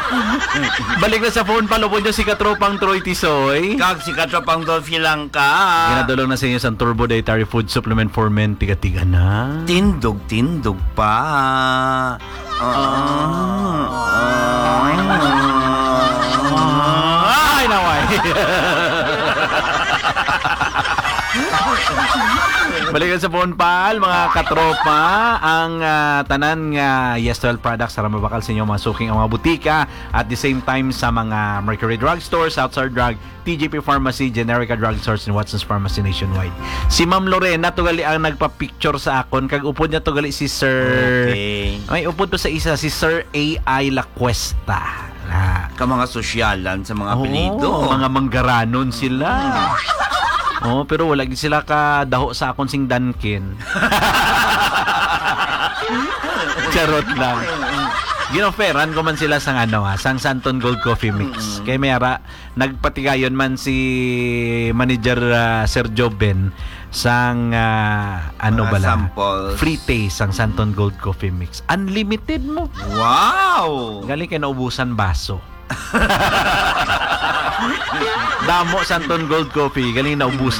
Balik na sa phone pa, lupon nyo si Katropang Troy Tisoy. Kag si Katropang Dolphy lang ka. Ginadulong na sa inyo sa Turbo Dietary Food Supplement for Men. Tiga-tiga na. Tindog pa. Ay, naway. Balikan sa phone pal, mga katropa, ang tanan nga Yes12 products para mabakal sa inyo mga suking ang mga butika at the same time sa mga Mercury Drug Stores, Outside Drug, TGP Pharmacy, Generica Drug Stores, and Watson's Pharmacy nationwide. Si Ma'am Lorena tugali ang nagpa-picture sa akon kag upod niya tugali si Sir. Okay. May upod pa sa isa si Sir AI La Cuesta. Ka mga sosyalan sa mga apelido. Mga manggaranon sila. Pero wala gid sila ka daho sa akon sing Dunkin. Charot lang. Ginoferan ko man sila sang sang Santon Gold Coffee Mix. Kay mayara nagpatigayon man si manager Sir Joben sang samples. free taste sang Santon Gold Coffee Mix. Unlimited mo. Wow! Galing kay naubusan baso. Damo Santon Gold Coffee, galing naubusan